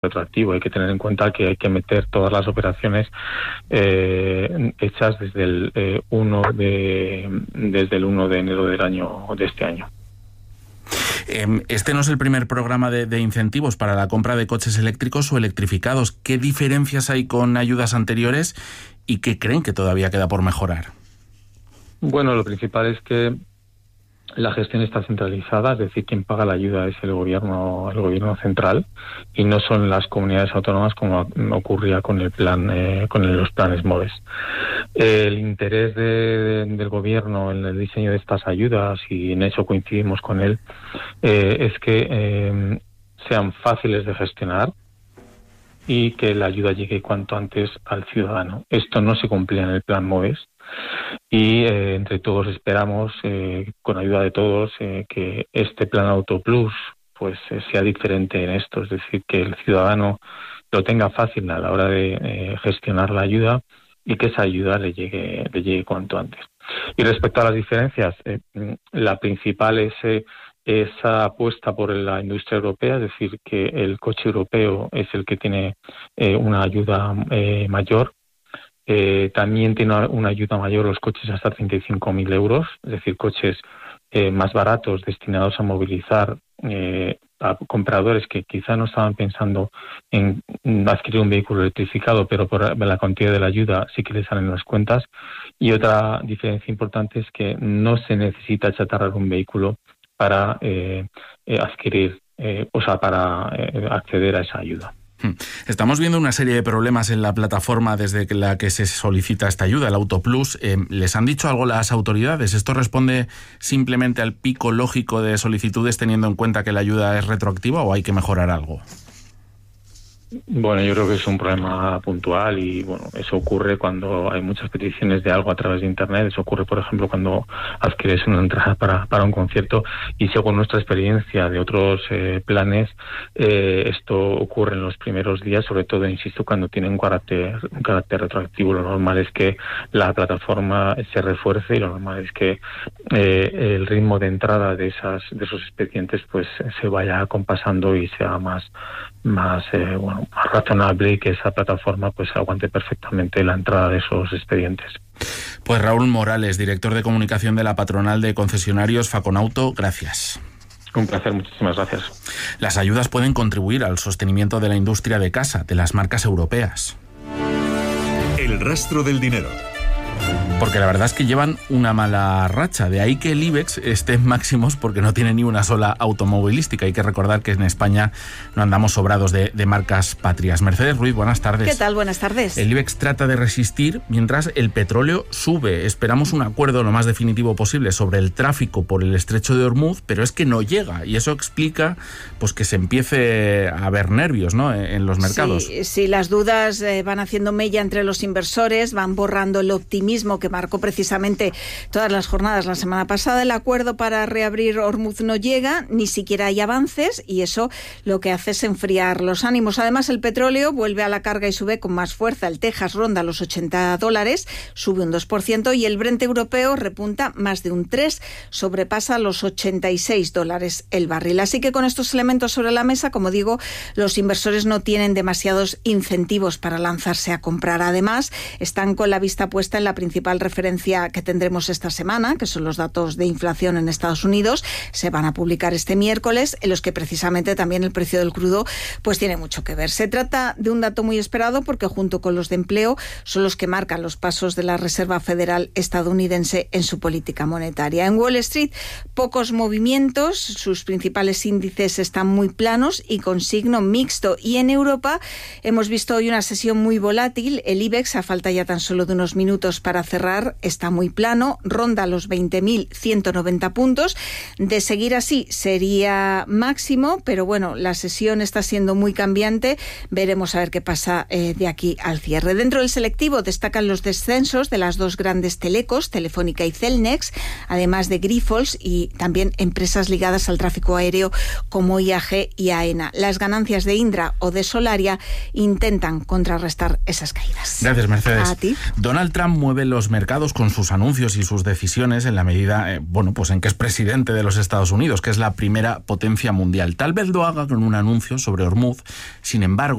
retroactivo. Hay que tener en cuenta que hay que meter todas las operaciones hechas desde el 1 de enero de este año. Este no es el primer programa de incentivos para la compra de coches eléctricos o electrificados. ¿Qué diferencias hay con ayudas anteriores y qué creen que todavía queda por mejorar? Bueno, lo principal es que la gestión está centralizada, es decir, quien paga la ayuda es el gobierno central y no son las comunidades autónomas como ocurría con el plan, con los planes MOVES. El interés del gobierno en el diseño de estas ayudas, y en eso coincidimos con él, es que sean fáciles de gestionar y que la ayuda llegue cuanto antes al ciudadano. Esto no se cumplía en el plan MOVES. Y entre todos esperamos, con ayuda de todos, que este plan Auto Plus pues sea diferente en esto, es decir, que el ciudadano lo tenga fácil a la hora de gestionar la ayuda y que esa ayuda le llegue cuanto antes. Y respecto a las diferencias, la principal es esa apuesta por la industria europea, es decir, que el coche europeo es el que tiene una ayuda mayor. También tiene una ayuda mayor los coches hasta 35.000 euros, es decir, coches más baratos destinados a movilizar a compradores que quizá no estaban pensando en adquirir un vehículo electrificado, pero por la cantidad de la ayuda sí que les salen las cuentas. Y otra diferencia importante es que no se necesita achatarrar un vehículo para para acceder a esa ayuda. Estamos viendo una serie de problemas en la plataforma desde la que se solicita esta ayuda, el Auto Plus. ¿Les han dicho algo las autoridades? ¿Esto responde simplemente al pico lógico de solicitudes teniendo en cuenta que la ayuda es retroactiva o hay que mejorar algo? Bueno, yo creo que es un problema puntual y bueno, eso ocurre cuando hay muchas peticiones de algo a través de Internet. Eso ocurre, por ejemplo, cuando adquieres una entrada para un concierto y según nuestra experiencia de otros planes, esto ocurre en los primeros días, sobre todo, insisto, cuando tiene un carácter retroactivo. Lo normal es que la plataforma se refuerce y lo normal es que el ritmo de entrada de esos expedientes pues se vaya acompasando y sea más razonable y que esa plataforma pues aguante perfectamente la entrada de esos expedientes. Pues Raúl Morales, director de comunicación de la patronal de concesionarios Faconauto, gracias. Un placer, muchísimas gracias. Las ayudas pueden contribuir al sostenimiento de la industria de casa, de las marcas europeas. El rastro del dinero. Porque la verdad es que llevan una mala racha. De ahí que el IBEX esté en máximos porque no tiene ni una sola automovilística. Hay que recordar que en España no andamos sobrados de marcas patrias. Mercedes Ruiz, buenas tardes. ¿Qué tal? Buenas tardes. El IBEX trata de resistir mientras el petróleo sube. Esperamos un acuerdo lo más definitivo posible sobre el tráfico por el estrecho de Hormuz, pero es que no llega. Y eso explica pues que se empiece a haber nervios, ¿no?, en los mercados. Sí, las dudas van haciendo mella entre los inversores, van borrando el optimismo que marcó precisamente todas las jornadas la semana pasada. El acuerdo para reabrir Hormuz no llega, ni siquiera hay avances, y eso lo que hace es enfriar los ánimos. Además, el petróleo vuelve a la carga y sube con más fuerza. El Texas ronda los $80, sube un 2%, y el Brent europeo repunta más de un 3%, sobrepasa los $86 el barril. Así que con estos elementos sobre la mesa, como digo, los inversores no tienen demasiados incentivos para lanzarse a comprar. Además, están con la vista puesta en la principal referencia que tendremos esta semana, que son los datos de inflación en Estados Unidos. Se van a publicar este miércoles, en los que precisamente también el precio del crudo pues tiene mucho que ver. Se trata de un dato muy esperado porque junto con los de empleo son los que marcan los pasos de la Reserva Federal estadounidense en su política monetaria. En Wall Street, pocos movimientos, sus principales índices están muy planos y con signo mixto. Y en Europa hemos visto hoy una sesión muy volátil. El IBEX, a falta ya tan solo de unos minutos para cerrar, está muy plano, ronda los 20.190 puntos. De seguir así sería máximo, pero bueno, la sesión está siendo muy cambiante. Veremos a ver qué pasa de aquí al cierre. Dentro del selectivo destacan los descensos de las dos grandes telecos, Telefónica y Cellnex, además de Grifols y también empresas ligadas al tráfico aéreo como IAG y AENA. Las ganancias de Indra o de Solaria intentan contrarrestar esas caídas. Gracias, Mercedes. A ti. Donald Trump mueve los mercados con sus anuncios y sus decisiones en la medida, pues en que es presidente de los Estados Unidos, que es la primera potencia mundial. Tal vez lo haga con un anuncio sobre Hormuz. Sin embargo,